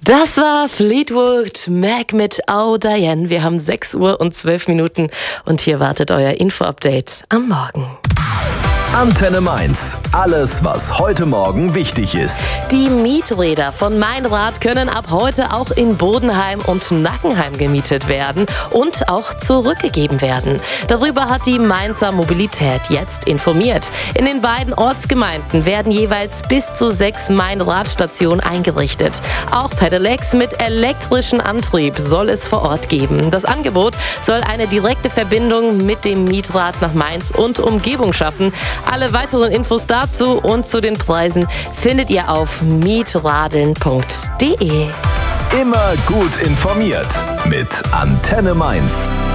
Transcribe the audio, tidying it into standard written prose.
Das war Fleetwood Mac mit Oh Diane. Wir haben 6:12 und hier wartet euer Info-Update am Morgen. Antenne Mainz. Alles, was heute Morgen wichtig ist. Die Mieträder von Meinrad können ab heute auch in Bodenheim und Nackenheim gemietet werden und auch zurückgegeben werden. Darüber hat die Mainzer Mobilität jetzt informiert. In den beiden Ortsgemeinden werden jeweils bis zu 6 Meinrad-Stationen eingerichtet. Auch Pedelecs mit elektrischem Antrieb soll es vor Ort geben. Das Angebot soll eine direkte Verbindung mit dem Mietrad nach Mainz und Umgebung schaffen. Alle weiteren Infos dazu und zu den Preisen findet ihr auf mietradeln.de. Immer gut informiert mit Antenne Mainz.